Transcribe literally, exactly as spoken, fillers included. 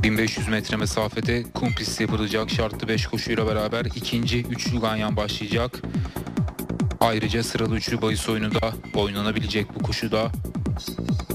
bin beş yüz metre mesafede kum pisti yapılacak şartlı beş koşuyla beraber ikinci üçlü ganyan başlayacak. Ayrıca sıralı üçlü bahis oyunu da oynanabilecek bu koşuda.